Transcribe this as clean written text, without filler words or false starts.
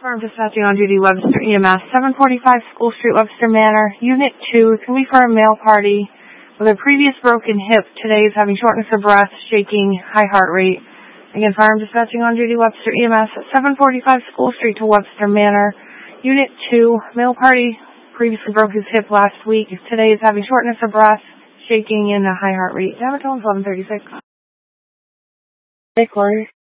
Farm dispatching on duty, Webster EMS, 745 School Street, Webster Manor, Unit 2. Can we for a male party with a previous broken hip? Today is having shortness of breath, shaking, high heart rate. Again, Farm dispatching on duty, Webster EMS, 745 School Street to Webster Manor, Unit 2. Male party previously broke his hip last week. Today is having shortness of breath, shaking, and a high heart rate. Damage 1136. Hey, Corey.